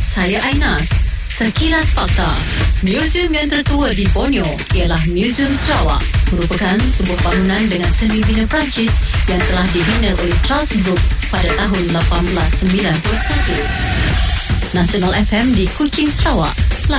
Saya Ainas. Sekilas Fakta. Museum yang tertua di Borneo ialah Museum Sarawak. Merupakan sebuah bangunan dengan seni bina Perancis yang telah dibina oleh Charles Brooke pada tahun 1891. Nasional FM di Kuching, Sarawak,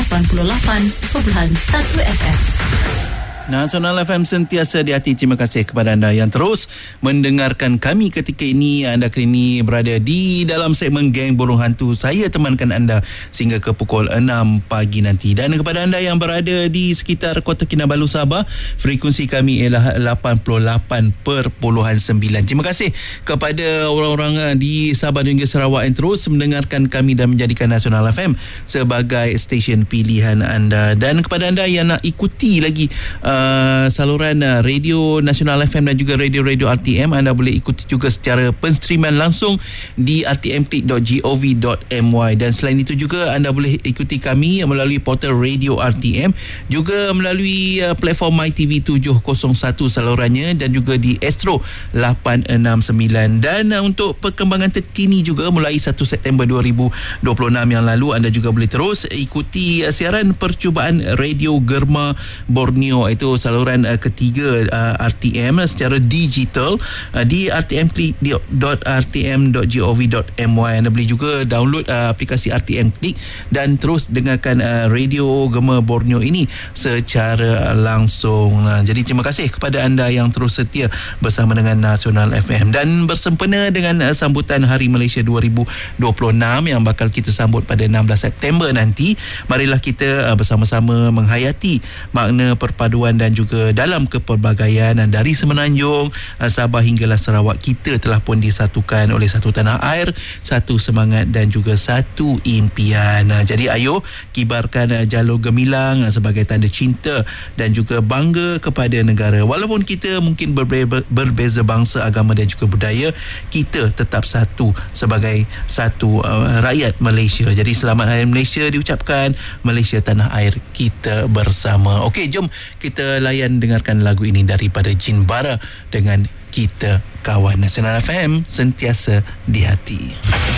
88.1 FM. Nasional FM sentiasa di hati. Terima kasih kepada anda yang terus mendengarkan kami ketika ini. Anda kini berada di dalam segmen Geng Burung Hantu. Saya temankan anda sehingga ke pukul 6 pagi nanti. Dan kepada anda yang berada di sekitar Kota Kinabalu, Sabah, frekuensi kami ialah 88.9. Terima kasih kepada orang-orang di Sabah dan juga Sarawak yang terus mendengarkan kami dan menjadikan Nasional FM sebagai stesen pilihan anda. Dan kepada anda yang nak ikuti lagi saluran radio Nasional FM dan juga radio-radio RTM, anda boleh ikuti juga secara penstreaman langsung di rtm.gov.my. Dan selain itu juga anda boleh ikuti kami melalui portal radio RTM, juga melalui platform MyTV 701 salurannya, dan juga di Astro 869. Dan untuk perkembangan terkini juga mulai 1 September 2026 yang lalu, anda juga boleh terus ikuti siaran percubaan Radio Germa Borneo, itu saluran ketiga RTM secara digital di rtm.gov.my. Anda boleh juga download aplikasi RTM Klik dan terus dengarkan Radio Gema Borneo ini secara langsung. Jadi terima kasih kepada anda yang terus setia bersama dengan Nasional FM. Dan bersempena dengan sambutan Hari Malaysia 2026 yang bakal kita sambut pada 16 September nanti, marilah kita bersama-sama menghayati makna perpaduan dan juga dalam kepelbagaian dari Semenanjung, Sabah hinggalah Sarawak. Kita telah pun disatukan oleh satu tanah air, satu semangat dan juga satu impian. Jadi ayo kibarkan jalur gemilang sebagai tanda cinta dan juga bangga kepada negara. Walaupun kita mungkin berbeza bangsa, agama dan juga budaya, kita tetap satu sebagai satu rakyat Malaysia. Jadi selamat Hari Malaysia diucapkan. Malaysia tanah air kita bersama. Okey, jom kita layan dengarkan lagu ini daripada Jin Bara dengan Kita Kawan. Nasional FM sentiasa di hati.